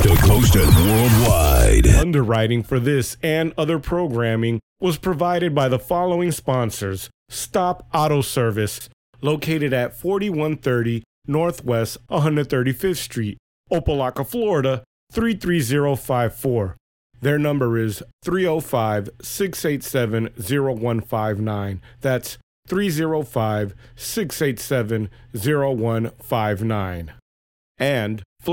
to coast and worldwide. Underwriting for this and other programming was provided by the following sponsors. Stop Auto Service, located at 4130 Northwest 135th Street, Opelika, Florida, 33054. Their number is 305-687-0159. That's 305-687-0159. And